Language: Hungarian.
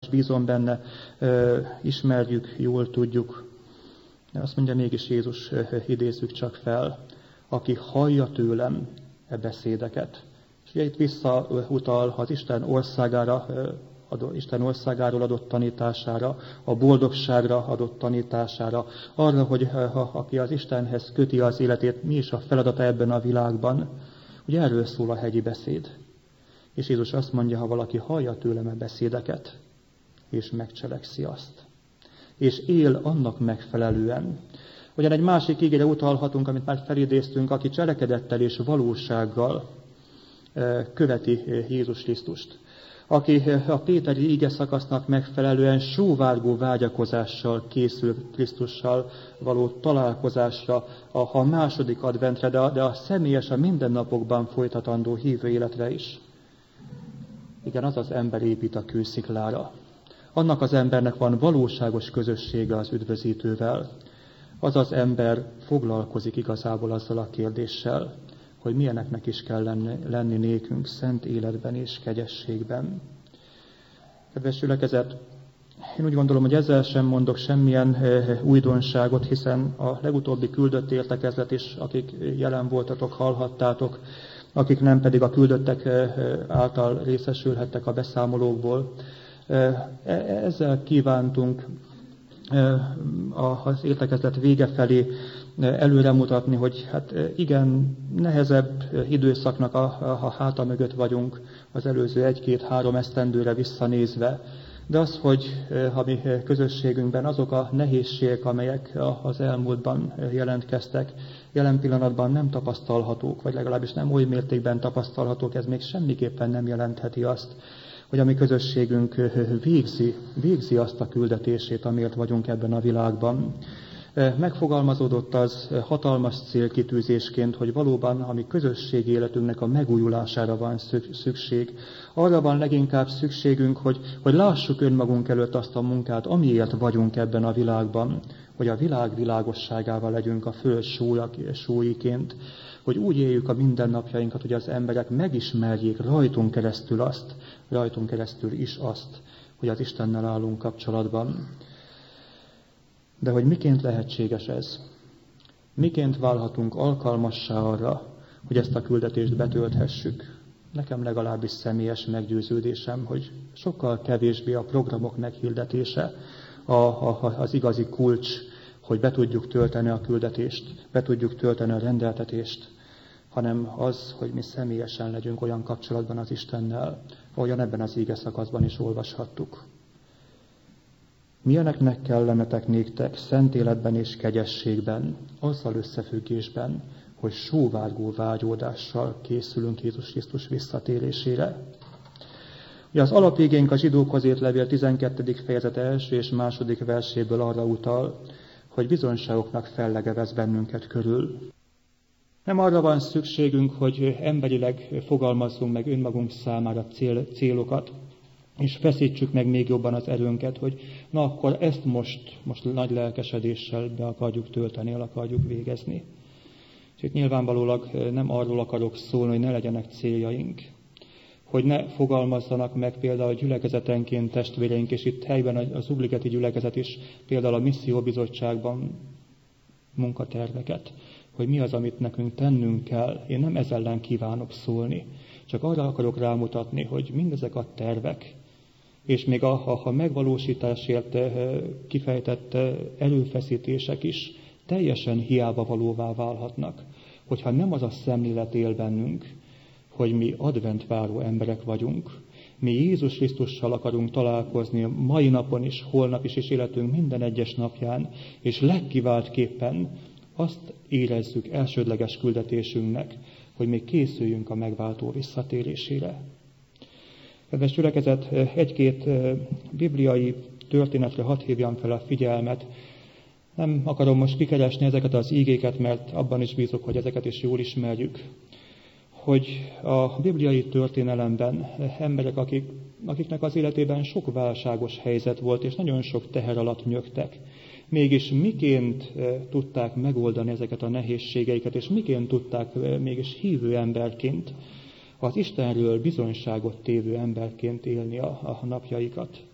tanítást, bízom benne, ismerjük, jól tudjuk. De azt mondja mégis Jézus, idézzük csak fel, aki hallja tőlem e beszédeket. És ugye itt visszautal az Isten országáról adott tanítására, a boldogságra adott tanítására, arra, hogy aki az Istenhez köti az életét, mi is a feladata ebben a világban. Ugye erről szól a hegyi beszéd. És Jézus azt mondja, ha valaki hallja tőlem a beszédeket, és megcselekszi azt, és él annak megfelelően. Ugyan egy másik ígére utalhatunk, amit már felidéztünk, aki cselekedettel és valósággal követi Jézus Krisztust. Aki a péteri ige szakasznak megfelelően sóvárgó vágyakozással készül Krisztussal való találkozásra, a második adventre, de a személyes, a mindennapokban folytatandó hívő életre is. Igen, az az ember épít a kősziklára. Annak az embernek van valóságos közössége az üdvözítővel. Az az ember foglalkozik igazából azzal a kérdéssel, hogy milyeneknek is kell lenni nékünk szent életben és kegyességben. Kedves gyülekezet, én úgy gondolom, hogy ezzel sem mondok semmilyen újdonságot, hiszen a legutóbbi küldött értekezlet is, akik jelen voltatok, hallhattátok, akik nem, pedig a küldöttek által részesülhettek a beszámolókból. Ezzel kívántunk az értekezlet vége felé előremutatni, hogy hát igen, nehezebb időszaknak a háta mögött vagyunk az előző 1-2-3 esztendőre visszanézve, de az, hogy a mi közösségünkben azok a nehézségek, amelyek az elmúltban jelentkeztek, jelen pillanatban nem tapasztalhatók, vagy legalábbis nem oly mértékben tapasztalhatók, ez még semmiképpen nem jelentheti azt, hogy a mi közösségünk végzi azt a küldetését, amiért vagyunk ebben a világban. Megfogalmazódott az hatalmas célkitűzésként, hogy valóban a mi közösségi életünknek a megújulására van szükség. Arra van leginkább szükségünk, hogy lássuk önmagunk előtt azt a munkát, amiért vagyunk ebben a világban, hogy a világ világosságával legyünk a föld sóiként, hogy úgy éljük a mindennapjainkat, hogy az emberek megismerjék rajtunk keresztül is azt, hogy az Istennel állunk kapcsolatban. De hogy miként lehetséges ez? Miként válhatunk alkalmassá arra, hogy ezt a küldetést betölthessük? Nekem legalábbis személyes meggyőződésem, hogy sokkal kevésbé a programok meghirdetése az igazi kulcs, hogy be tudjuk tölteni a küldetést, be tudjuk tölteni a rendeltetést, hanem az, hogy mi személyesen legyünk olyan kapcsolatban az Istennel, ahogyan ebben az íge szakaszban is olvashattuk. Milyeneknek kellenetek néktek szent életben és kegyességben, azzal összefüggésben, hogy sóvárgó vágyódással készülünk Jézus Krisztus visszatérésére. Ugye az alapigénk a Zsidókhoz írt levél 12. fejezete első és második verséből arra utal, hogy bizonyságoknak fellegevez bennünket körül. Nem arra van szükségünk, hogy emberileg fogalmazzunk meg önmagunk számára célokat, és feszítsük meg még jobban az erőnket, hogy na akkor ezt most nagy lelkesedéssel be akarjuk tölteni, el akarjuk végezni. És itt nyilvánvalólag nem arról akarok szólni, hogy ne legyenek céljaink, hogy ne fogalmazzanak meg például gyülekezetenként testvéreink, és itt helyben az Ugligeti gyülekezet is például a misszióbizottságban munkaterveket, hogy mi az, amit nekünk tennünk kell. Én nem ez ellen kívánok szólni, csak arra akarok rámutatni, hogy mindezek a tervek, és még a megvalósításért kifejtett erőfeszítések is teljesen hiába valóvá válhatnak, hogyha nem az a szemlélet él bennünk, hogy mi adventváró emberek vagyunk, mi Jézus Krisztussal akarunk találkozni mai napon is, holnap is, és életünk minden egyes napján, és legkiváltképpen azt érezzük elsődleges küldetésünknek, hogy még készüljünk a megváltó visszatérésére. Kedves gyülekezet, egy-két bibliai történetre hadd hívjam fel a figyelmet. Nem akarom most kikeresni ezeket az ígéket, mert abban is bízok, hogy ezeket is jól ismerjük. Hogy a bibliai történelemben emberek, akiknek az életében sok válságos helyzet volt, és nagyon sok teher alatt nyögtek, mégis miként tudták megoldani ezeket a nehézségeiket, és miként tudták mégis hívő emberként, az Istenről bizonyságot tévő emberként élni a napjaikat.